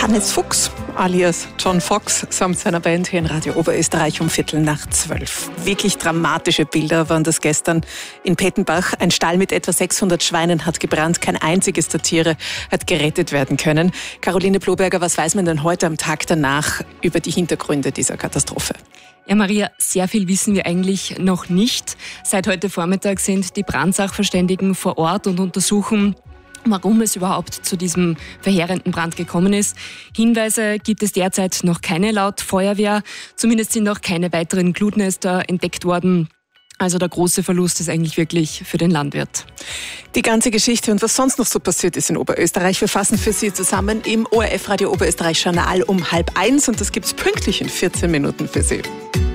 Hannes Fuchs alias John Fox samt seiner Band hier in Radio Oberösterreich um 11:15. Wirklich dramatische Bilder waren das gestern in Pettenbach. Ein Stall mit etwa 600 Schweinen hat gebrannt. Kein einziges der Tiere hat gerettet werden können. Caroline Bloberger, was weiß man denn heute am Tag danach über die Hintergründe dieser Katastrophe? Ja, Maria, sehr viel wissen wir eigentlich noch nicht. Seit heute Vormittag sind die Brandsachverständigen vor Ort und untersuchen, warum es überhaupt zu diesem verheerenden Brand gekommen ist. Hinweise gibt es derzeit noch keine laut Feuerwehr. Zumindest sind noch keine weiteren Glutnester entdeckt worden. Also der große Verlust ist eigentlich wirklich für den Landwirt. Die ganze Geschichte und was sonst noch so passiert ist in Oberösterreich, wir fassen für Sie zusammen im ORF Radio Oberösterreich Journal um 12:30 und das gibt's pünktlich in 14 Minuten für Sie.